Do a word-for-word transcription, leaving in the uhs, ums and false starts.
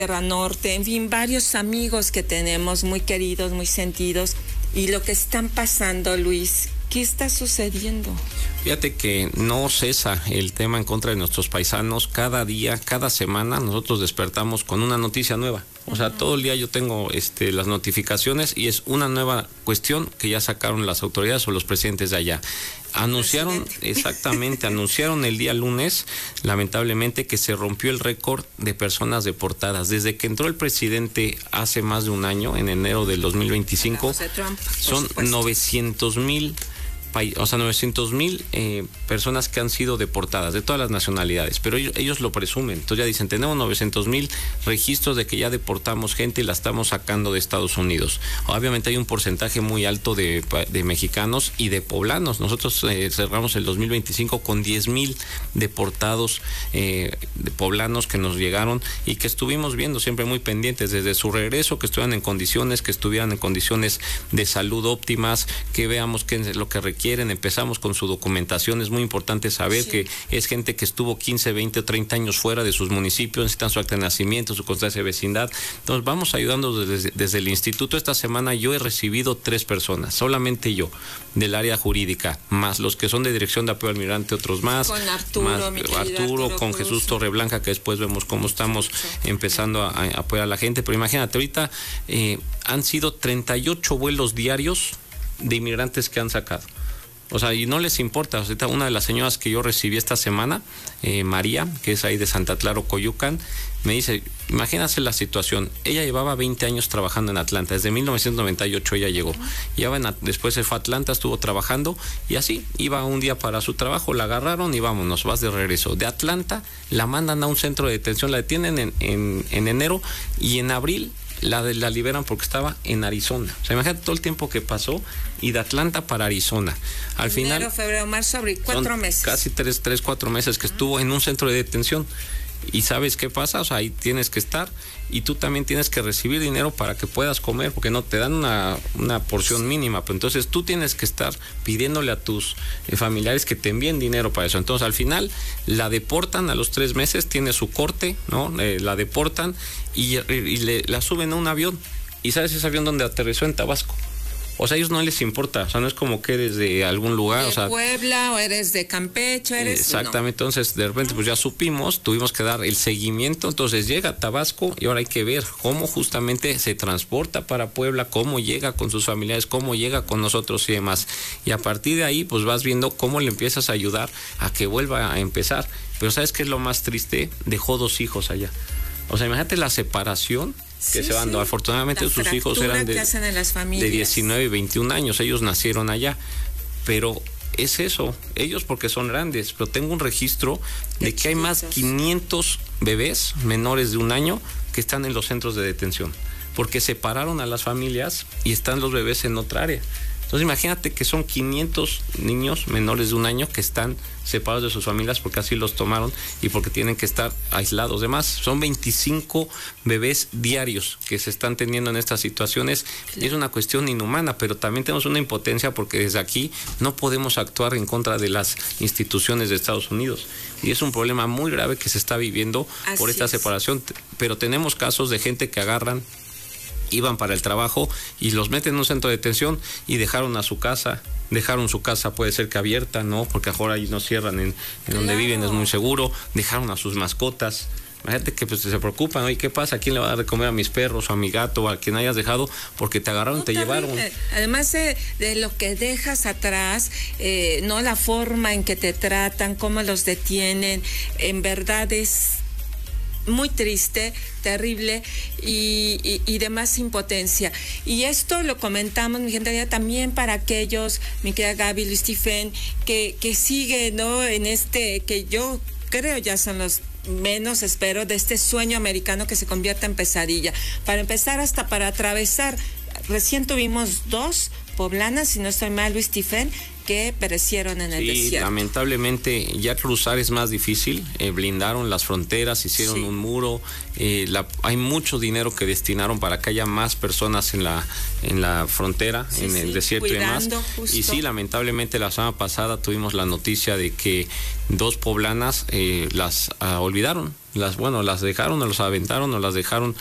Sierra Norte, en fin, varios amigos que tenemos muy queridos, muy sentidos, y lo que están pasando, Luis, ¿qué está sucediendo? Fíjate que no cesa el tema en contra de nuestros paisanos. Cada día, cada semana, nosotros despertamos con una noticia nueva. O sea, uh-huh. todo el día yo tengo este, las notificaciones y es una nueva cuestión que ya sacaron las autoridades o los presidentes de allá. Anunciaron, exactamente, anunciaron el día lunes, lamentablemente, que se rompió el récord de personas deportadas. Desde que entró el presidente hace más de un año, en enero del dos mil veinticinco, Trump, son novecientos mil o sea, novecientos mil eh, personas que han sido deportadas de todas las nacionalidades, pero ellos, ellos lo presumen. Entonces ya dicen, tenemos novecientos mil registros de que ya deportamos gente y la estamos sacando de Estados Unidos. Obviamente hay un porcentaje muy alto de, de mexicanos y de poblanos. Nosotros eh, cerramos el dos mil veinticinco con diez mil deportados eh, de poblanos que nos llegaron y que estuvimos viendo siempre muy pendientes desde su regreso, que estuvieran en condiciones, que estuvieran en condiciones de salud óptimas, que veamos qué es lo que requieren. Quieren, empezamos con su documentación. Es muy importante saber sí. que es gente que estuvo quince, veinte o treinta años fuera de sus municipios, necesitan su acta de nacimiento, su constancia de vecindad. Entonces vamos ayudando desde, desde el instituto. Esta semana yo he recibido tres personas, solamente yo, del área jurídica, más los que son de dirección de apoyo al migrante, otros más. Con Arturo, más, mi Arturo, Arturo con Cruz. Jesús Torreblanca, que después vemos cómo estamos sí. empezando a, a apoyar a la gente. Pero imagínate, ahorita eh, han sido treinta y ocho vuelos diarios de inmigrantes que han sacado. O sea, y no les importa. O sea, una de las señoras que yo recibí esta semana, eh, María, que es ahí de Santa Clara, Coyucan, me dice, imagínate la situación. Ella llevaba veinte años trabajando en Atlanta. Desde mil novecientos noventa y ocho ella llegó. Lleva en, después se fue a Atlanta, estuvo trabajando y así, iba un día para su trabajo, la agarraron y vámonos, vas de regreso. De Atlanta la mandan a un centro de detención, la detienen en, en, en enero y en abril La, la liberan porque estaba en Arizona. O sea, imagínate todo el tiempo que pasó y de Atlanta para Arizona. Al Enero, final, febrero, marzo, abril, cuatro meses. Casi tres, tres, cuatro meses que estuvo en un centro de detención. Y ¿sabes qué pasa? O sea, ahí tienes que estar y tú también tienes que recibir dinero para que puedas comer, porque no te dan una, una porción mínima. Pero entonces tú tienes que estar pidiéndole a tus eh, familiares que te envíen dinero para eso. Entonces al final la deportan a los tres meses, tiene su corte, ¿no? Eh, la deportan y, y le, la suben a un avión. ¿Y sabes ese avión donde aterrizó? En Tabasco. O sea, a ellos no les importa, o sea, no es como que eres de algún lugar, de o sea... Puebla, o eres de Campeche, eres... Exactamente, no. Entonces, de repente, pues ya supimos, tuvimos que dar el seguimiento, entonces llega a Tabasco y ahora hay que ver cómo justamente se transporta para Puebla, cómo llega con sus familiares, cómo llega con nosotros y demás. Y a partir de ahí, pues vas viendo cómo le empiezas a ayudar a que vuelva a empezar. Pero ¿sabes qué es lo más triste? Dejó dos hijos allá. O sea, imagínate la separación que sí, se van dando. Sí. Afortunadamente la sus hijos eran de, de diecinueve y veintiún años, ellos nacieron allá, pero es eso, ellos porque son grandes, pero tengo un registro de, de que hay más quinientos bebés menores de un año que están en los centros de detención, porque separaron a las familias y están los bebés en otra área. Entonces imagínate que son quinientos niños menores de un año que están separados de sus familias porque así los tomaron y porque tienen que estar aislados. Además, son veinticinco bebés diarios que se están teniendo en estas situaciones. Y es una cuestión inhumana, pero también tenemos una impotencia porque desde aquí no podemos actuar en contra de las instituciones de Estados Unidos. Y es un problema muy grave que se está viviendo así por esta es. separación. Pero tenemos casos de gente que agarran, iban para el trabajo y los meten en un centro de detención y dejaron a su casa, dejaron su casa, puede ser que abierta, ¿no? Porque ahora ahí no cierran en, en claro. donde viven, es muy seguro, dejaron a sus mascotas. Imagínate que pues, se preocupan, oye, ¿qué pasa? ¿A quién le va a dar de comer a mis perros o a mi gato o a quien hayas dejado? Porque te agarraron, no, te terrible. llevaron. Además de, de lo que dejas atrás, eh, no la forma en que te tratan, cómo los detienen, en verdad es muy triste, terrible y, y, y de más impotencia. Y esto lo comentamos, mi gente, también para aquellos, mi querida Gaby, Luis Stephen, que, que sigue, ¿no? En este, que yo creo ya son los menos, espero, de este sueño americano que se convierta en pesadilla. Para empezar, hasta para atravesar, recién tuvimos dos poblanas, si no estoy mal, Luis Tifén, que perecieron en el sí, desierto. Lamentablemente ya cruzar es más difícil, eh, blindaron las fronteras, hicieron sí. un muro, eh, la, hay mucho dinero que destinaron para que haya más personas en la en la frontera, sí, en sí, el desierto cuidando, y demás. Justo. Y sí, lamentablemente la semana pasada tuvimos la noticia de que dos poblanas eh, las uh, olvidaron, las bueno, las dejaron o las aventaron o las dejaron